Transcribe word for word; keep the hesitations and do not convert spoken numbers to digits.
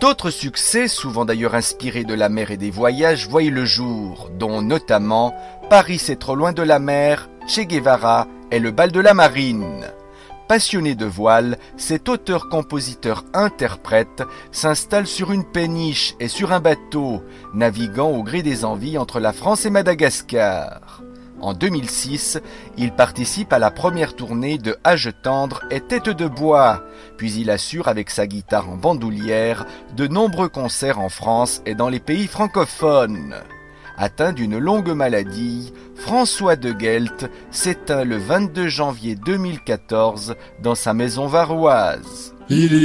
D'autres succès, souvent d'ailleurs inspirés de la mer et des voyages, voient le jour, dont notamment Paris c'est trop loin de la mer, Che Guevara et le bal de la marine. Passionné de voile, cet auteur-compositeur-interprète s'installe sur une péniche et sur un bateau, naviguant au gré des envies entre la France et Madagascar. En deux mille six, il participe à la première tournée de Âge tendre et Tête de bois, puis il assure avec sa guitare en bandoulière de nombreux concerts en France et dans les pays francophones. Atteint d'une longue maladie, François de Gelt s'éteint le vingt-deux janvier deux mille quatorze dans sa maison varoise. Il